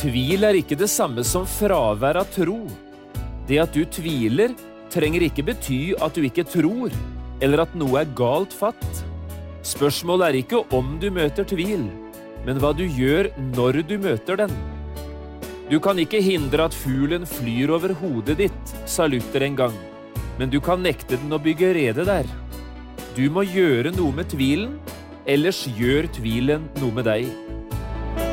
Tvil ikke det samme som fravær av tro. Det at du tviler, trenger ikke bety at du ikke tror, eller at noe galt fatt. Spørsmålet ikke om du møter tvil, men hva du gjør når du møter den. Du kan ikke hindre at fuglen flyr over hodet ditt, sa Luther en gang, men du kan nekte den å bygge rede der. Du må gjøre noe med tvilen, ellers gjør tvilen noe med deg.